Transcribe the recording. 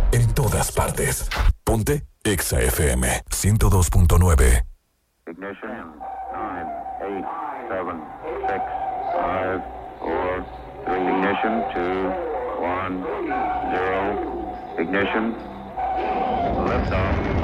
en todas partes. Ponte Exa FM 102.9. Ignition. 9, 8, 7, 6, 5, 4, 3. Ignition. 2, 1, 0. Ignition. Liftoff.